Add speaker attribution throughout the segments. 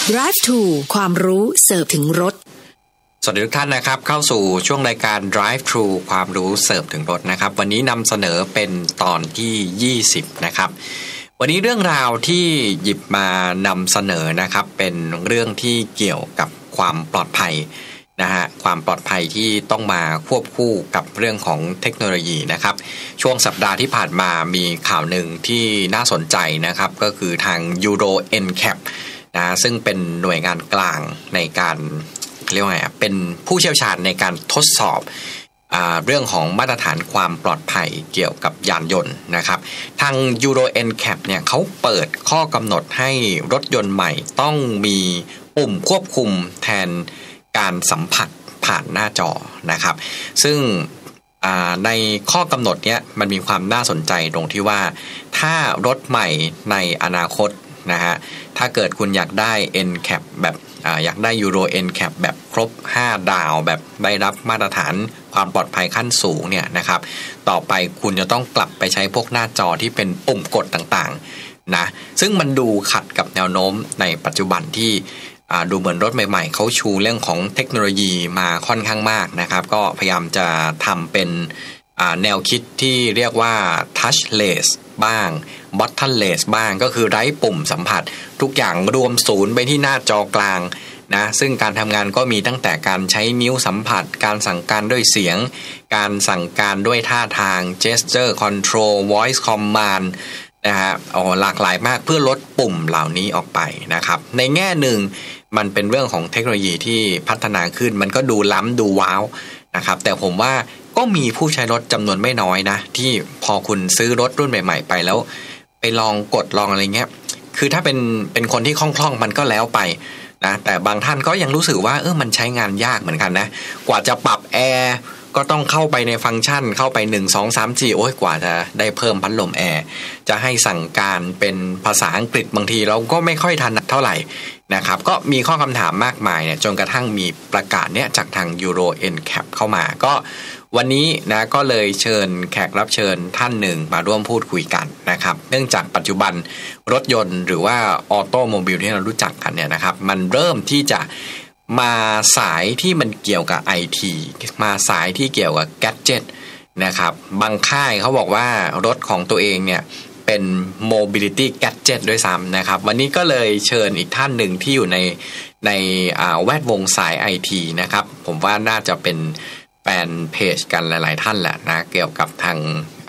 Speaker 1: Drive to ความรู้เสิร์ฟถึงรถ
Speaker 2: สวัสดีทุกท่านนะครับเข้าสู่ช่วงรายการ Drive Thru ความรู้เสิร์ฟถึงรถนะครับวันนี้นำเสนอเป็นตอนที่20นะครับวันนี้เรื่องราวที่หยิบมานำเสนอนะครับเป็นเรื่องที่เกี่ยวกับความปลอดภัยนะฮะความปลอดภัยที่ต้องมาควบคู่กับเรื่องของเทคโนโลยีนะครับช่วงสัปดาห์ที่ผ่านมามีข่าวหนึ่งที่น่าสนใจนะครับก็คือทาง Euro NCAP นะซึ่งเป็นหน่วยงานกลางในการเรียกว่าไงเป็นผู้เชี่ยวชาญในการทดสอบเรื่องของมาตรฐานความปลอดภัยเกี่ยวกับยานยนต์นะครับทาง Euro NCAP เนี่ยเขาเปิดข้อกำหนดให้รถยนต์ใหม่ต้องมีปุ่มควบคุมแทนการสัมผัสผ่านหน้าจอนะครับซึ่งในข้อกำหนดเนี้ยมันมีความน่าสนใจตรงที่ว่าถ้ารถใหม่ในอนาคตนะฮะถ้าเกิดคุณอยากได้ NCAP แบบอยากได้ Euro NCAP แบบครบ5ดาวแบบได้รับมาตรฐานความปลอดภัยขั้นสูงเนี่ยนะครับต่อไปคุณจะต้องกลับไปใช้พวกหน้าจอที่เป็นปุ่มกดต่างๆนะซึ่งมันดูขัดกับแนวโน้มในปัจจุบันที่ดูเหมือนรถใหม่ๆเขาชูเรื่องของเทคโนโลยีมาค่อนข้างมากนะครับก็พยายามจะทำเป็นแนวคิดที่เรียกว่า touchless บ้าง buttonless บ้างก็คือไร้ปุ่มสัมผัสทุกอย่างรวมศูนย์ไปที่หน้าจอกลางนะซึ่งการทำงานก็มีตั้งแต่การใช้นิ้วสัมผัสการสั่งการด้วยเสียงการสั่งการด้วยท่าทาง gesture control voice command นะฮะหลากหลายมากเพื่อลดปุ่มเหล่านี้ออกไปนะครับในแง่หนึ่งมันเป็นเรื่องของเทคโนโลยีที่พัฒนาขึ้นมันก็ดูล้ำดูว้าวนะครับแต่ผมว่าก็มีผู้ใช้รถจำนวนไม่น้อยนะที่พอคุณซื้อรถรุ่นใหม่ๆไปแล้วไปลองกดลองอะไรเงี้ยคือถ้าเป็นคนที่คล่องๆมันก็แล้วไปนะแต่บางท่านก็ยังรู้สึกว่ามันใช้งานยากเหมือนกันนะกว่าจะปรับแอร์ก็ต้องเข้าไปในฟังก์ชันเข้าไป1 2 3 4โอ้ยกว่าจะได้เพิ่มพัดลมแอร์จะให้สั่งการเป็นภาษาอังกฤษบางทีเราก็ไม่ค่อยถนัดเท่าไหร่นะครับก็มีข้อคำถามมากมายเนี่ยจนกระทั่งมีประกาศเนี่ยจากทาง Euro NCAP เข้ามาก็วันนี้นะก็เลยเชิญแขกรับเชิญท่านหนึ่งมาร่วมพูดคุยกันนะครับเนื่องจากปัจจุบันรถยนต์หรือว่าออโตโมบิลที่เรารู้จักกันเนี่ยนะครับมันเริ่มที่จะมาสายที่มันเกี่ยวกับ IT มาสายที่เกี่ยวกับแกดเจ็ตนะครับบางค่ายเขาบอกว่ารถของตัวเองเนี่ยเป็น mobility gadget ด้วยซ้ำนะครับวันนี้ก็เลยเชิญอีกท่านหนึ่งที่อยู่ในแวดวงสาย IT นะครับผมว่าน่าจะเป็นแฟนเพจกันหลายๆท่านแหละนะเกี่ยวกับทาง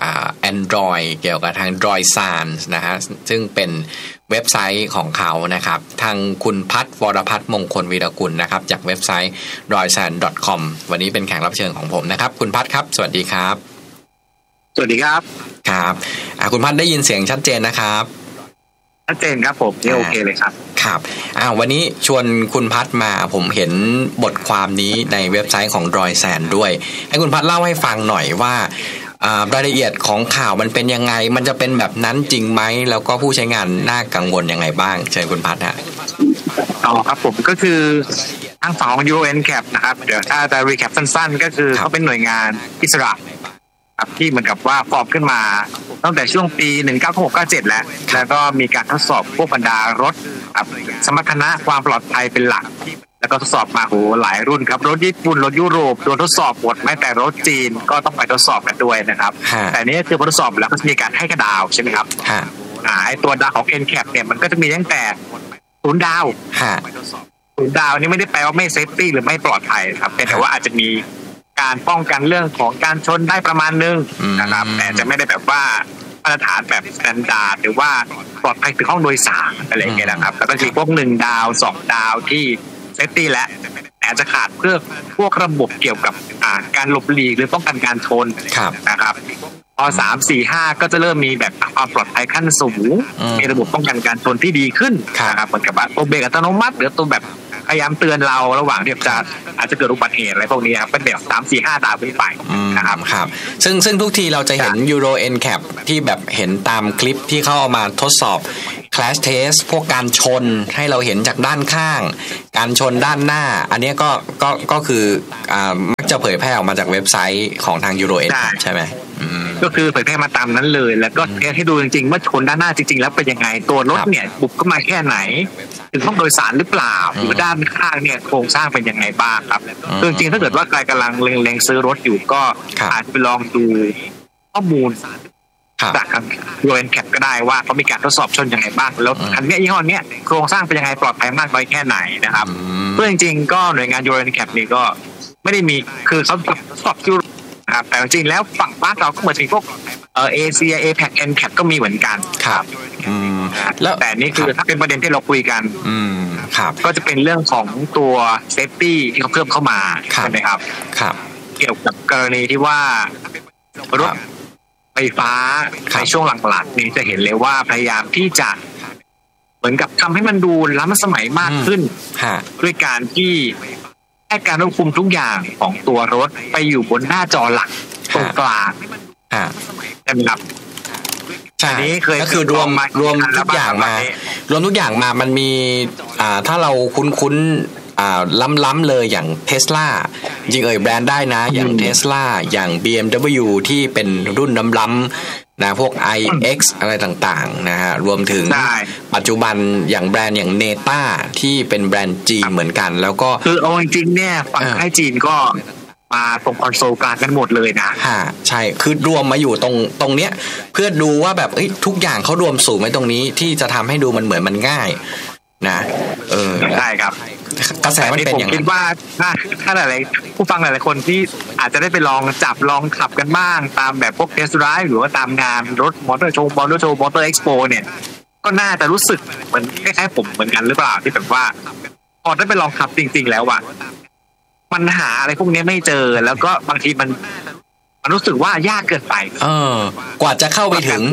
Speaker 2: Android เกี่ยวกับทาง Droidsans นะฮะซึ่งเป็นเว็บไซต์ของเขานะครับทางคุณพัฒน์วรพัฒน์มงคลวีรกุลนะครับจากเว็บไซต์ droidsans.com วันนี้เป็นแขกรับเชิญของผมนะครับคุณพัฒน์ครับสวัสดีครับ
Speaker 3: สวัสดีครับ
Speaker 2: ครับคุณพัฒน์ได้ยินเสียงชัดเจนนะครับ
Speaker 3: ชัดเจนครับผมนี่โอเคเลยครับ
Speaker 2: ครับวันนี้ชวนคุณพัฒน์มาผมเห็นบทความนี้ในเว็บไซต์ของ Droidsans ด้วยให้คุณพัฒน์เล่าให้ฟังหน่อยว่ารายละเอียดของข่าวมันเป็นยังไงมันจะเป็นแบบนั้นจริงไหมแล้วก็ผู้ใช้งานน่ากังวลยังไงบ้างเชิญคุณพัฒน์ฮะ
Speaker 3: ครับผมก็คือทางฝั่งของ Euro NCAP นะครับเดี๋ยวถ้าจะรีแคปสั้นๆก็คือเขาเป็นหน่วยงานอิสระที่เหมือนกับว่าฟอร์มขึ้นมาตั้งแต่ช่วงปี1996-97แล้วก็มีการทดสอบพวกบรรดารถสมรรถนะความปลอดภัยเป็นหลักแล้วก็ทดสอบมาหลายรุ่นครับรถญี่ปุ่นรถยุโรปโดนทดสอบหมดแม้แต่รถจีนก็ต้องไปทดสอบกันด้วยนะครับแต่นี้คือทดสอบแล้วก็มีการให้กระดาวใช่ไหมครับไอตัวดาวของ NCAP เนี่ยมันก็จะมีตั้งแต่0 ดาว0 ดาวนี่ไม่ได้แปลว่าไม่เซฟตี้หรือไม่ปลอดภัยครับแต่ว่าอาจจะมีการป้องกันเรื่องของการชนได้ประมาณนึงนะครับแต่จะไม่ได้แบบว่ามาตรฐานแบบสแตนดาร์ดหรือว่าปลอดภัยถึงห้องโดยสารอะไรอย่างเงี้ยนะครับแล้วก็มีพวก1 ดาว 2 ดาวที่เซฟตี้และอาจจะขาดเพื่อพวกระบบเกี่ยวกับการหลบหลีกหรือป้องกันการชนนะครับพอ3 4 5ก็จะเริ่มมีแบบความปลอดภัยขั้นสูงมีระบบป้องกันการชนที่ดีขึ้นนะครับเหมือนกับว่าตัวเบรกอัตโนมัติหรือตัวแบบพยายามเตือนเราระหว่างที่อาจจะเกิดอุบัติเหตุอะไรพวกนี้ครับเป็นแบบ3 4 5 ดาวขึ้นไปนะครับ
Speaker 2: ซึ่งทุกทีเราจะเห็น Euro NCAP ที่แบบเห็นตามคลิปที่เขาเอามาทดสอบ crash test พวกการชนให้เราเห็นจากด้านข้างการชนด้านหน้าอันนี้ก็คือมักจะเผยแพร่ออกมาจากเว็บไซต์ของทาง Euro NCAP ใช่ไหม
Speaker 3: ก็คือเผยแพร่มาตามนั้นเลยแล้วก็ให้ดูจริงๆว่าชนด้านหน้าจริงๆแล้วเป็นยังไงตัวรถเนี่ยบุบเข้ามาแค่ไหนถึงห้องโดยสารหรือเปล่าหรือด้านข้างเนี่ยโครงสร้างเป็นยังไงบ้างครับจริงๆถ้าเกิดว่าใครกำลังเล็งซื้อรถอยู่ก็อาจจะไปลองดูข้อมูลจากทาง Euro NCAP ก็ได้ว่าเขามีการทดสอบชนยังไงบ้างแล้วคันนี้ยี่ห้อนี้โครงสร้างเป็นยังไงปลอดภัยมากน้อยแค่ไหนนะครับเพื่อจริงๆก็หน่วยงาน Euro NCAP นี่ก็ไม่ได้มีคือเขาทดสอบที่นะครับแต่จริงๆแล้วฝั่งบ้านเราก็เหมือนพวกเอเชีย APEC NCAP ก็มีเหมือนกัน
Speaker 2: ครับ
Speaker 3: แล้วแต่นี่คือถ้าเป็นประเด็นที่เราคุยกัน
Speaker 2: ครับ
Speaker 3: ก็จะเป็นเรื่องของตัวเซฟตี้ที่เขาเพิ่มเข้ามาใช่ไหมครับ
Speaker 2: ครับ
Speaker 3: เกี่ยวกับกรณีที่ว่ารถไฟฟ้าในช่วงหลังๆนี้จะเห็นเลยว่าพยายามที่จะเหมือนกับทำให้มันดูล้ำสมัยมากขึ้นด้วยการที่ให้การควบคุมทุกอย่างของตัวรถไปอยู่บนหน้าจอหลักตรงกลางใช่ไหมครับ
Speaker 2: ใช่ก็คือรวมทุกอย่างมมันมีถ้าเราคุ้นล้ำเลยอย่าง Tesla จริงแบรนด์ได้นะอย่าง Tesla อย่าง BMW ที่เป็นรุ่นล้ำๆนะพวก iX อะไรต่างๆนะฮะรวมถึงปัจจุบันอย่างแบรนด์อย่าง Neta ที่เป็นแบรนด์จีนเหมือนกันแล้วก็
Speaker 3: คือเอาจริงๆเนี่ยฝั่งค่ายจีนก็มาตรงคอนโซลกลางกันหมดเลยนะ
Speaker 2: ใช่คือรวมมาอยู่ตรงเนี้ยเพื่อดูว่าแบบทุกอย่างเขารวมสูงไว้ตรงนี้ที่จะทำให้ดูมันเหมือนมันง่ายนะ
Speaker 3: ใช่ครับ
Speaker 2: กระแสมันเป็นอย่างนั้น
Speaker 3: ผมคิดว่าถ้าหลายผู้ฟังหลายๆคนที่อาจจะได้ไปลองจับลองขับกันบ้างตามแบบพวกเทสต์ไดรฟ์หรือว่าตามงานรถมอเตอร์โชว์มอเตอร์เอ็กซ์โปเนี่ยก็น่าจะรู้สึกเหมือนคล้ายๆผมเหมือนกันหรือเปล่าที่แบบว่าพอได้ไปลองขับจริงๆแล้วอะมันหาอะไรพวกนี้ไม่เจอแล้วก็บางทีมันรู้สึกว่ายากเกินไป
Speaker 2: กว่าจะเข้าไปถึง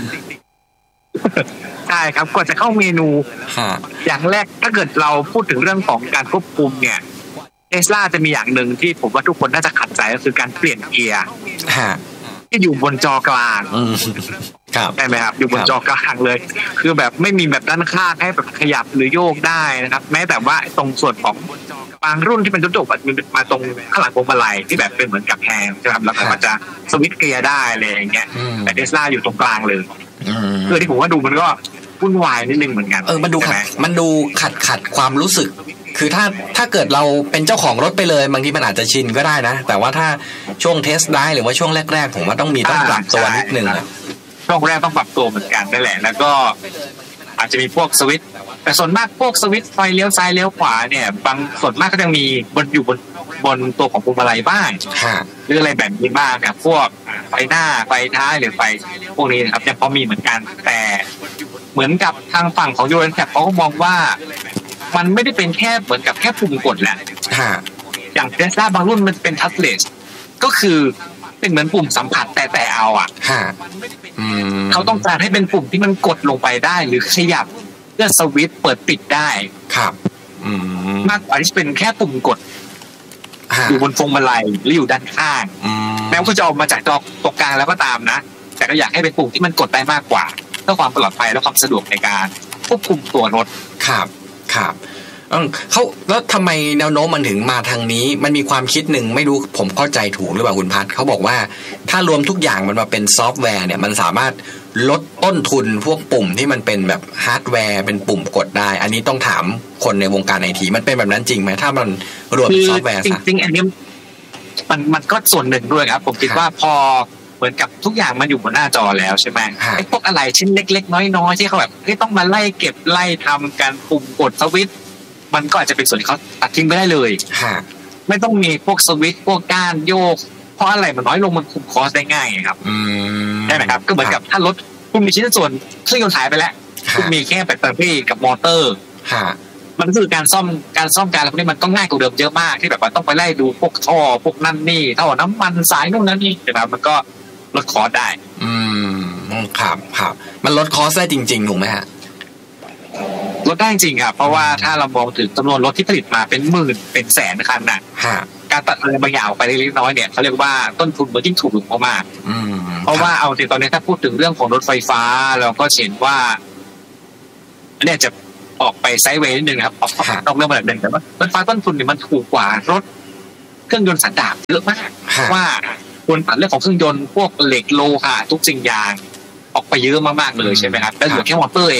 Speaker 3: ใช่ครับกว่าจะเข้าเมนูอย่างแรกถ้าเกิดเราพูดถึงเรื่องของการควบคุมเนี่ยTeslaจะมีอย่างหนึ่งที่ผมว่าทุกคนน่าจะขัดใจก็คือการเปลี่ยนเกียร์ที่อยู่บนจอกลางใช่ไหมครับอยู่บนจอกลางเลยคือแบบไม่มีแบบด้านข้างให้แบบขยับหรือโยกได้นะครับแม้แต่ว่าตรงส่วนของบางรุ่นที่เป็นจุดๆมาตรงข้างหลังพวงมาลัยที่แบบเป็นเหมือนกับแฮนด์ใช่ไหมครับแล้วมันจะสวิตช์เกียร์ได้อะไรอย่างเงี้ยแต่ Tesla อยู่ตรงกลางเลยคือที่ผมว่าดูมันก็วุ่นวายนิดนึงเหมือนกัน
Speaker 2: มันดูขัดความรู้สึกคือถ้าเกิดเราเป็นเจ้าของรถไปเลยบางทีมันอาจจะชินก็ได้นะแต่ว่าถ้าช่วงเทสได้หรือว่าช่วงแรกๆผมว่าต้องปรับตัวนิดนึง
Speaker 3: ช่วงแรกต้องปรับตัวเหมือนกันนั่นแหละแล้วก็อาจจะมีพวกสวิตช์แต่ส่วนมากพวกสวิตช์ไฟเลี้ยวซ้ายเลี้ยวขวาเนี่ยบางส่วนมากก็ยังมีอยู่บนตัวของพวงมาลัยบ้างหรืออะไรแบบนี้บ้างครับพวกไฟหน้าไฟท้ายหรือไฟพวกนี้นะครับยังพอมีเหมือนกันแต่เหมือนกับทางฝั่งของ Euro NCAP เขาก็มองว่ามันไม่ได้เป็นแค่เหมือนกับแค่ปุ่มกดแหละอย่าง Tesla บางรุ่นมันเป็นทัชเลสก็คือเป็นเหมือนปุ่มสัมผัสแต่เอาเขาต้องการให้เป็นปุ่มที่มันกดลงไปได้หรือขยับเพื่อสวิตช์เปิดปิดได้
Speaker 2: ครับ
Speaker 3: มากกว่าที่เป็นแค่ปุ่มกดอยู่บนพวงมาลัยหรืออยู่ด้านข้างแม้ว่าจะออกมาจากจอตรงกลางแล้วก็ตามนะแต่ก็อยากให้เป็นปุ่มที่มันกดได้มากกว่าเพื่อความปลอดภัยและความสะดวกในการควบคุมตัวรถ
Speaker 2: ครับเขาแล้วทำไมแนวโน้มมันถึงมาทางนี้มันมีความคิดหนึ่งไม่รู้ผมเข้าใจถูกหรือเปล่าคุณพัฒน์เขาบอกว่าถ้ารวมทุกอย่างมันมาเป็นซอฟต์แวร์เนี่ยมันสามารถลดต้นทุนพวกปุ่มที่มันเป็นแบบฮาร์ดแวร์เป็นปุ่มกดได้อันนี้ต้องถามคนในวงการไอทีมันเป็นแบบนั้นจริงไหมถ้ามันรวมซอฟต์แวร์
Speaker 3: จริงๆอันนี้มันก็ส่วนหนึ่งด้วยครับผมคิดว่าพอเหมือนกับทุกอย่างมันอยู่บนหน้าจอแล้วใช่ไหมไอ้พวกอะไรชิ้นเล็กๆน้อยๆที่เขาแบบต้องมาไล่เก็บไล่ทำการปุ่มกดสวิตช์มันก็อาจจะเป็นส่วนที่เขาตัดทิ้งไปได้เลยไม่ต้องมีพวกสวิตช์พวกก้านโยกเพราะอะไรมันน้อยลงมันคุมคอสได้ง่ายครับใช่ไหมครับก็เหมือนกับถ้ารถคุณมีชิ้นส่วนเครื่องยนต์หายไปแล้วคุณมีแค่แบตเตอรี่กับมอเตอร์มันคือการซ่อมการอะไรพวกนี้มันต้องง่ายกว่าเดิมเยอะมากที่แบบว่าต้องไปไล่ดูพวกท่อพวกนั่นนี่ท่อน้ำมันสายนู่นนั่นนี่นะครับมันก็ลดคอสได้
Speaker 2: ครับมันลดคอสได้จริงๆถูกไหมฮะ
Speaker 3: ลดได้จริงครับเพราะว่าถ้าเรามองถึงจำนวนรถที่ผลิตมาเป็นหมื่นเป็นแสนคันน่ะการตัดอะไรบางอย่างออกไปเล็กน้อยเนี่ยเขาเรียกว่าต้นทุนมันยิ่งถูกลงมากเพราะว่าเอาจริงตอนนี้ถ้าพูดถึงเรื่องของรถไฟฟ้าเราก็เห็นว่าเนี่ยจะออกไปไซด์เวย์นิดนึงครับออกเรื่องแบบนึงแต่ว่ารถไฟฟ้าต้นทุนเนี่ยมันถูกกว่ารถเครื่องยนต์สันดาปเยอะมากว่าควรตัดเรื่องของเครื่องยนต์พวกเหล็กโลหะทุกสิ่งอย่างออกไปเยอะมากๆเลยใช่ไหมครับแล้วเหลือแค่มอเตอร์เอง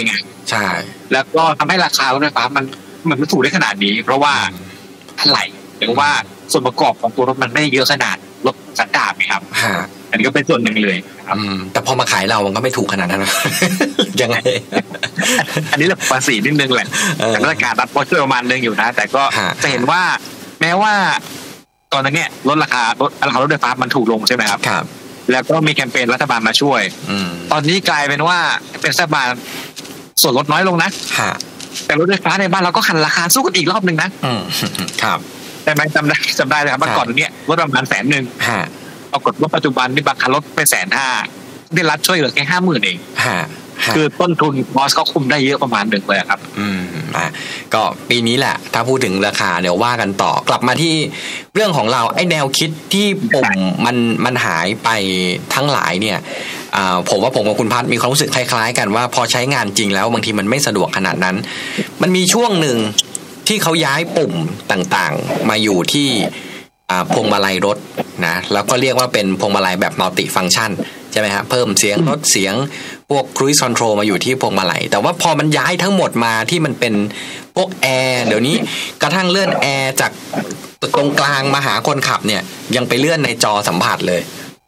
Speaker 2: ใช่
Speaker 3: แล้วก็ทำให้ราคารถไฟฟ้ามันถูกได้ขนาดนี้เพราะว่าอะไรหรือว่าส่วนประกอบของตัวรถมันไม่เยอะขนาดรถสันดาปครับอันนี้ก็เป็นส่วนหนึ่งเลยครับ
Speaker 2: แต่พอมาขายเรามันก็ไม่ถูกขนาดนั้นยังไง
Speaker 3: อันนี้เรื่องภาษีนิดนึงแหละแต่มาตรการรัฐก็ช่วยประมาณนึงอยู่นะแต่ก็จะเห็นว่าแม้ว่าตอนนี้ลดราคารถไฟฟ้ามันถูกลงใช่ไหมครับแล้วก็มีแคมเปญรัฐบาลมาช่วยตอนนี้กลายเป็นว่าเป็นรัฐบาลส่วนลดน้อยลงนะแต่รถไฟฟ้าในบ้านเราก็ขันราคาสู้กันอีกรอบนึง
Speaker 2: นะครับ
Speaker 3: แต่ไม่จำได้เลยครับเมื่อก่อนนี้รถประมาณ100,000ปรากฏว่าปัจจุบันนี่บางคันรถไป150,000ได้รัฐช่วยเหลือแค่50,000เองคือต้นทุนบอสเขาคุมได้เยอะประมาณ1เลยครับ
Speaker 2: ก็ปีนี้แหละถ้าพูดถึงราคาเดี๋ยวว่ากันต่อกลับมาที่เรื่องของเราไอ้แนวคิดที่ปุ่มมันหายไปทั้งหลายเนี่ยผมว่าผมกับคุณพัฒน์มีความรู้สึกคล้ายๆกันว่าพอใช้งานจริงแล้วบางทีมันไม่สะดวกขนาดนั้นมันมีช่วงหนึ่งที่เขาย้ายปุ่มต่างๆมาอยู่ที่พวงมาลัยรถนะแล้วก็เรียกว่าเป็นพวงมาลัยแบบมัลติฟังก์ชันใช่ไหมฮะเพิ่มเสียงลดเสียงพวก Cruise Control มาอยู่ที่พวงมาลัยแต่ว่าพอมันย้ายทั้งหมดมาที่มันเป็นพวกแอร์เดี๋ยวนี้กระทั่งเลื่อนแอร์จากตรงกลางมาหาคนขับเนี่ยยังไปเลื่อนในจอสัมผัสเลย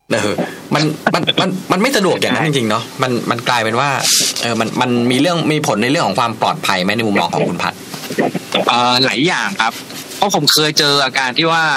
Speaker 2: มันไม่สะดวกอย่างนั้นจริงๆเนาะมันกลายเป็นว่ามันมีผลในเรื่องของความปลอดภัยไหมในมุมมองของคุณพัฒน์
Speaker 3: หลายอย่างครับเพราะผมเคยเจออาการที่ว่า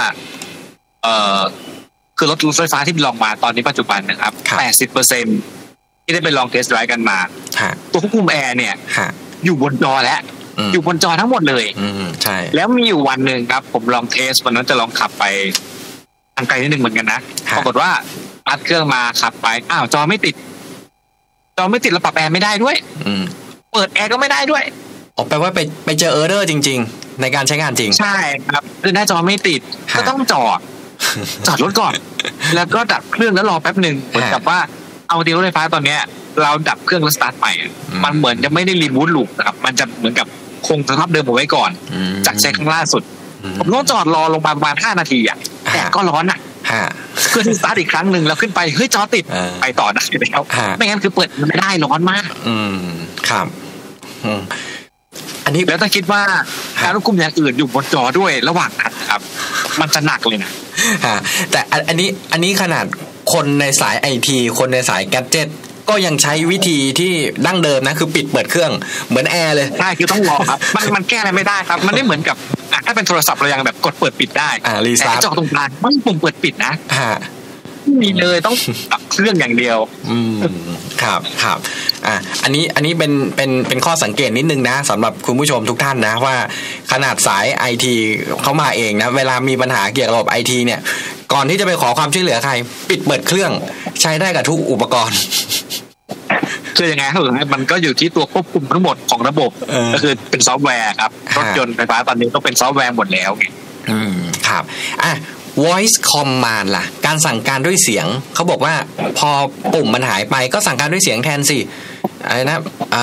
Speaker 3: คือรถไฟฟ้าที่ลองมาตอนนี้ปัจจุบันนะครับ 80% ที่ได้ไปลองเทสต์ไดรฟ์กันมาตัวควบคุมแอร์เนี่ยอยู่บนจอแล้วอยู่บนจอทั้งหมดเลย
Speaker 2: ใช่
Speaker 3: แล้วมีอยู่วันหนึ่งครับผมลองเทสวันนั้นจะลองขับไปทางไกลนิดนึงเหมือนกันนะปรากฏว่าอัดเครื่องมาขับไปจอไม่ติดแล้วปรับแอร์ไม่ได้ด้วยเปิดแอร์ก็ไม่ได้ด้วย
Speaker 2: แปลว่าไปเจอเออร์เรอร์จริงๆในการใช้งานจริง
Speaker 3: ใช่ครับคือหน้าจอไม่ติดก็ต้องจอดรถก่อนแล้วก็ดับเครื่องแล้วรอแป๊บนึงเหมือนกับว่าเอารถไฟฟ้าตอนเนี้ยเราดับเครื่องแล้วสตาร์ทใหม่มันเหมือนจะไม่ได้รีบูตลูปนะครับมันจะเหมือนกับคงสภาพเดิมเอาไว้ก่อนจากใช้ครั้งล่าสุดผมต้องจอดรอลงประมาณ5 นาทีแต่ก็ร้อนเพื่อที่สตาร์ทอีกครั้งนึงแล้วขึ้นไปเฮ้ยจอติดไปต่อได้แล้วไม่งั้นคือเปิดไม่ได้ร้อนมาก
Speaker 2: ครับ
Speaker 3: อันนี้แล้วถ้าคิดว่าการควบคุมอย่างอื่นอยู่บนจอด้วยระหว่างนั้นครับมันจะหนักเลยนะ
Speaker 2: แต่อันนี้ขนาดคนในสายไอทีคนในสายแกดเจ็ตก็ยังใช้วิธีที่ดั้งเดิมนะคือปิดเปิดเครื่องเหมือนแอร์เลย
Speaker 3: ใช่คือต้องรอครับมันแก้อะไรไม่ได้ครับมันไม่เหมือนกับถ้าเป็นโทรศัพท์เรายังแบบกดเปิดปิดได้แต่จอตรงกลางมันปุ่มเปิดปิดนะมีเลยต้องตัดเครื่องอย่างเดียว
Speaker 2: ครับอันนี้เป็นข้อสังเกตนิดนึงนะสำหรับคุณผู้ชมทุกท่านนะว่าขนาดสายไอทีเขามาเองนะเวลามีปัญหาเกี่ยวกับระบบไอทีเนี่ยก่อนที่จะไปขอความช่วยเหลือใครปิดเปิดเครื่องใช้ได้กับทุกอุปกรณ์
Speaker 3: คือยังไงครับมันก็อยู่ที่ตัวควบคุมทั้งหมดของระบบก็คือเป็นซอฟต์แวร์ครับรถยนต์ไฟฟ้าตอนนี้ก็เป็นซอฟต์แวร์หมดแล้ว
Speaker 2: ครับvoice command ล่ะการสั่งการด้วยเสียงเขาบอกว่าพอปุ่มมันหายไปก็สั่งการด้วยเสียงแทนสิอะไรนะ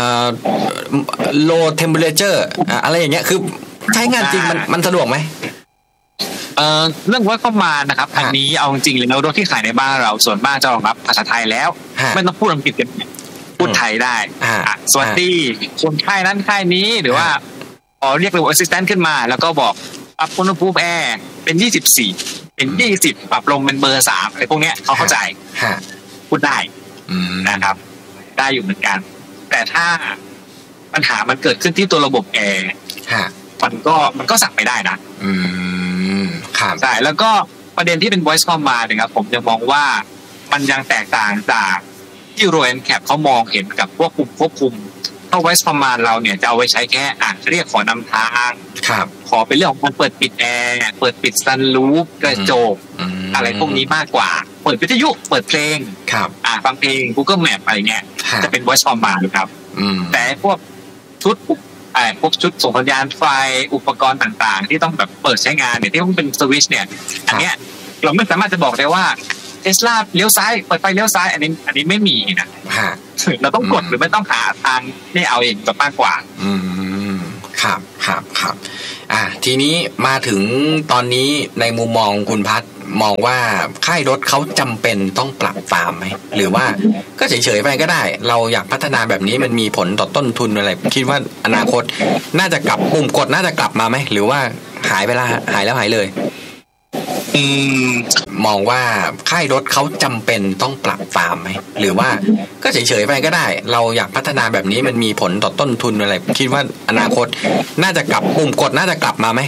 Speaker 2: low temperature อะไรอย่างเงี้ยคือใช้งานจริงมันสะดวกไหม
Speaker 3: เรื่อง voice command นะครับอันนี้เอาจริงๆแล้วรถที่ขายในบ้านเราส่วนมากจะรองรับภาษาไทยแล้วไม่ต้องพูดอังกฤษกันพูดไทยได้สวัสดีคนค่ายนั้นค่ายนี้หรือว่าเรียกระบบ assistant ขึ้นมาแล้วก็บอกปรับอุณหภูมิแอร์เป็น24เป็น20ปรับลงเป็นเบอร์3อะไรพวกเนี้ยเขาเข้าใจพูดได้นะครับได้อยู่เหมือนกันแต่ถ้าปัญหามันเกิดขึ้นที่ตัวระบบแอร์มันก็สั่งไม่ได้นะครับใช่แล้วก็ประเด็นที่เป็น voice command นะครับผมจะมองว่ามันยังแตกต่างจากที่ Euro NCAP เขามองเห็นกับพวกควบคุมถ้า voice command เราเนี่ยจะเอาไว้ใช้แค่เรียกขอนำทางขอเป็นเรื่องของการเปิดปิดแอร์เปิดปิดซันรูฟกระจกอะไรพวกนี้มากกว่าเปิดวิทยุเปิดเพลงฟังเพลง Google Map อะไรเงี้ยจะเป็น voice command ครับแต่พวกชุดส่งสัญญาณไฟอุปกรณ์ต่างๆที่ต้องแบบเปิดใช้งานเนี่ยที่ต้องเป็นสวิตช์เนี่ยอันเนี้ยเราไม่สามารถจะบอกได้ว่าTesla เลี้ยวซ้ายเปิดไฟเลี้ยวซ้ายอันนี้ไม่มีนะเราต้องกดหรือไม่ต้องหาทางนี่เอาเองจะมากกว่า
Speaker 2: ครับทีนี้มาถึงตอนนี้ในมุมมองคุณพัฒน์มองว่าค่ายรถเขาจำเป็นต้องปรับตามไหมหรือว่าก็เฉยๆไปก็ได้เราอยากพัฒนาแบบนี้มันมีผลต่อต้นทุนอะไรคิดว่าอนาคตน่าจะกลับปุ่มกดน่าจะกลับมาไหมหรือว่าหายไปละหายแล้วหายเลยมองว่าค่ายรถเขาจำเป็นต้องปรับตามไหมหรือว่าก็เฉยๆไปก็ได้เราอยากพัฒนาแบบนี้มันมีผลต่อต้นทุนอะไรคิดว่าอนาคตน่าจะกลับปุ่มกดน่าจะกลับมาไหม